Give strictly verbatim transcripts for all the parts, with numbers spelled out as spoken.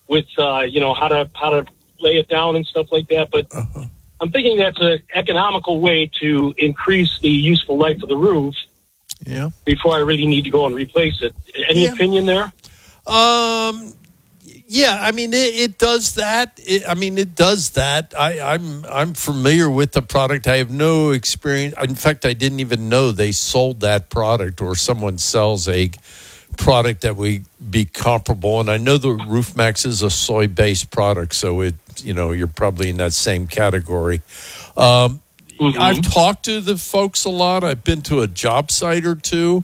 with uh, you know how to how to lay it down and stuff like that. But uh-huh. I'm thinking that's an economical way to increase the useful life of the roof. Yeah. Before I really need to go and replace it. Any yeah. opinion there? Um. Yeah, I mean it, it does that. It, I mean it does that. I, I'm I'm familiar with the product. I have no experience. In fact, I didn't even know they sold that product or someone sells a product that would be comparable. And I know the RoofMax is a soy-based product, so it you know you're probably in that same category. Um, mm-hmm. I've talked to the folks a lot. I've been to a job site or two.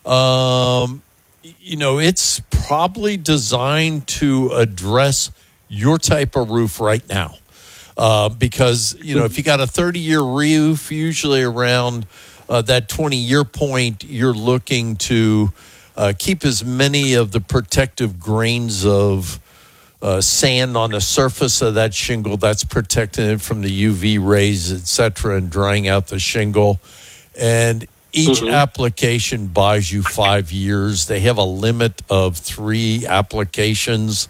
Um, you know, it's probably designed to address your type of roof right now. Uh, because, you know, if you got a thirty-year roof, usually around uh, that twenty-year point, you're looking to uh, keep as many of the protective grains of uh, sand on the surface of that shingle that's protecting it from the U V rays, et cetera, and drying out the shingle. And each mm-hmm. application buys you five years. They have a limit of three applications.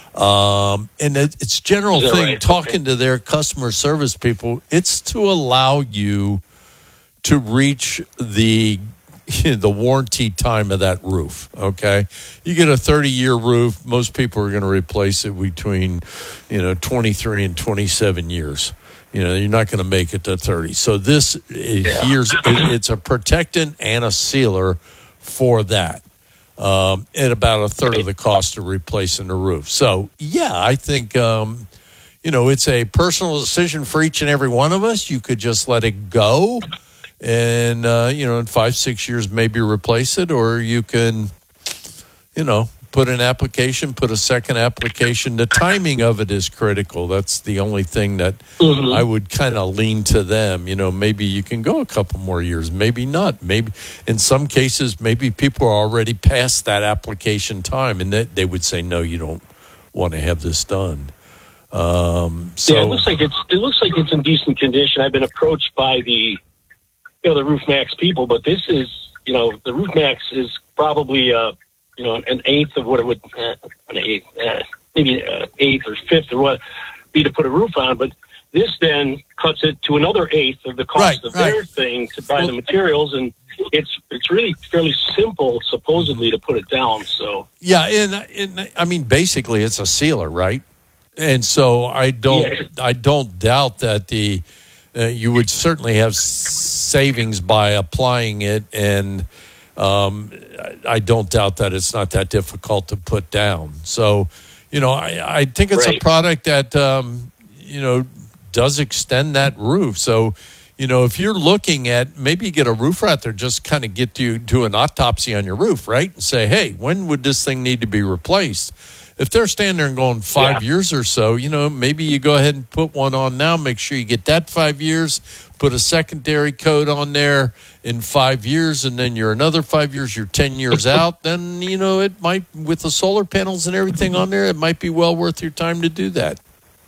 Um, and it, it's general thing, right? Talking okay. to their customer service people, it's to allow you to reach the the warranty time of that roof, okay? You get a thirty-year roof, most people are going to replace it between, you know, twenty-three and twenty-seven years. You know, you're not going to make it to thirty. So this is, yeah. here's, it's a protectant and a sealer for that. Um, at about a third of the cost of replacing the roof. So, yeah, I think, um, you know, it's a personal decision for each and every one of us. You could just let it go and, uh, you know, in five, six years maybe replace it, or you can, you know, put an application, put a second application. The timing of it is critical. That's the only thing that mm-hmm. I would kind of lean to them. You know, maybe you can go a couple more years, maybe not. Maybe in some cases, maybe people are already past that application time, and that they would say, no, you don't want to have this done. Um, so yeah, it looks like it's it looks like it's in decent condition. I've been approached by the you know the RoofMax people, but this is you know the RoofMax is probably uh, you know, an eighth of what it would, uh, an eighth, uh, maybe an eighth or fifth or what, be to put a roof on. But this then cuts it to another eighth of the cost right, of right. their thing to buy well, the materials, and it's it's really fairly simple, supposedly, to put it down. So yeah, and, and I mean, basically, it's a sealer, right? And so I don't, yeah. I don't doubt that the uh, you would certainly have savings by applying it and. Um, I don't doubt that it's not that difficult to put down. So, you know, I, I think it's right. a product that, um, you know, does extend that roof. So, you know, if you're looking at maybe you get a roofer out there, just kind of get you do an autopsy on your roof, right? And say, hey, when would this thing need to be replaced? If they're standing there and going five yeah. years or so, you know, maybe you go ahead and put one on now, make sure you get that five years, put a secondary coat on there in five years, and then you're another five years, you're ten years out, then, you know, it might, with the solar panels and everything on there, it might be well worth your time to do that.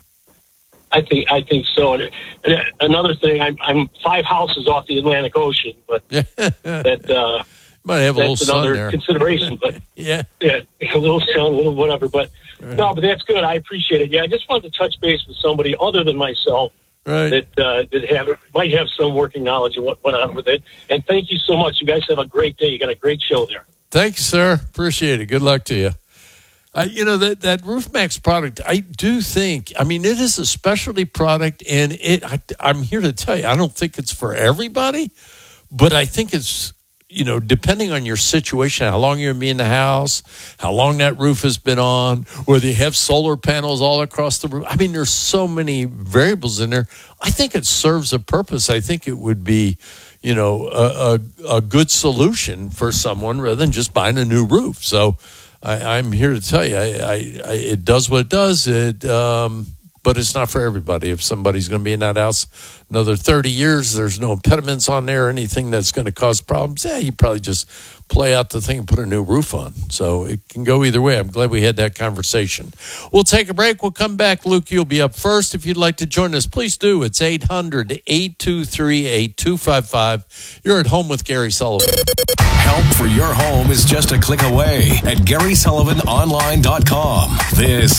I think I think so. And another thing, I'm, I'm five houses off the Atlantic Ocean, but that... Uh, Might have a that's little another sun there. Consideration, but yeah, yeah, a little sun, a little whatever. But right. no, but that's good. I appreciate it. Yeah, I just wanted to touch base with somebody other than myself right. that uh, that have might have some working knowledge of what went on with it. And thank you so much. You guys have a great day. You got a great show there. Thank you, sir. Appreciate it. Good luck to you. Uh, you know, that that RoofMax product, I do think. I mean, it is a specialty product, and it. I, I'm here to tell you, I don't think it's for everybody, but I think it's. You know, depending on your situation, how long you're going to be in the house, how long that roof has been on, whether you have solar panels all across the roof. I mean, there's so many variables in there. I think it serves a purpose. I think it would be, you know, a, a, a good solution for someone rather than just buying a new roof. So I, I'm here to tell you, I, I, I, it does what it does. It, um, but it's not for everybody. If somebody's going to be in that house another thirty years, there's no impediments on there or anything that's going to cause problems, yeah, you probably just play out the thing and put a new roof on. So it can go either way. I'm glad we had that conversation. We'll take a break. We'll come back. Luke, you'll be up first. If you'd like to join us, please do. It's eight hundred, eight two three, eight two five five. You're at home with Gary Sullivan. Help for your home is just a click away at Gary Sullivan Online dot com. This